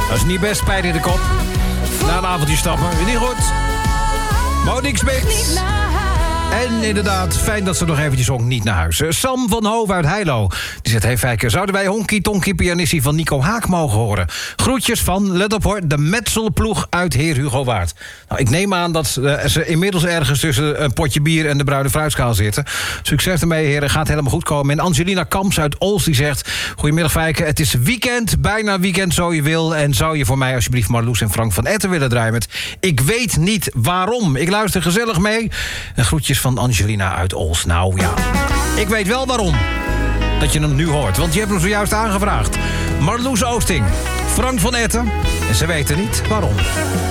Dat is niet best, pijn in de kop. Na een avondje stappen, niet goed. Monique Smit. En inderdaad, fijn dat ze nog eventjes zong, niet naar huis. Sam van Hoof uit Heilo. Die zegt, hey Fijke, zouden wij Honky Tonky pianistie van Nico Haak mogen horen? Groetjes van, let op hoor, de Metselploeg uit Heer Hugo Waard. Nou, ik neem aan dat ze inmiddels ergens tussen een potje bier en de bruine fruitschaal zitten. Succes ermee, heren, gaat helemaal goed komen. En Angelina Kamps uit Ols, die zegt, goedemiddag Fijke, het is weekend, bijna weekend zo je wil. En zou je voor mij alsjeblieft Marloes en Frank van Etten willen draaien met Ik weet niet waarom. Ik luister gezellig mee. En groetjes van Angelina uit Ols. Nou ja, ik weet wel waarom dat je hem nu hoort. Want je hebt hem zojuist aangevraagd. Marloes Oosting, Frank van Etten. En ze weten niet waarom.